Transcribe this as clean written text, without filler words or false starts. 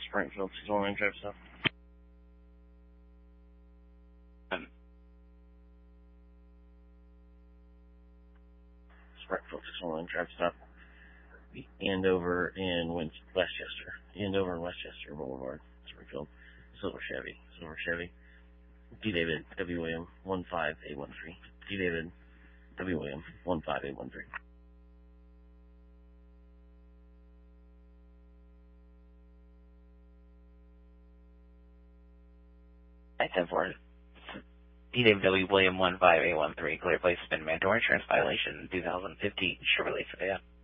Springfield 619 Drive Stop. Springfield 619 Drive Stop. Andover and Westchester. Andover and Westchester Boulevard, Springfield. Silver Chevy. D. David W. William 15813. D. David W. William 15813. At 10-4. D. David W. William 15813. Clear place has been mandatory insurance violation 2015 Chevrolet Sedan.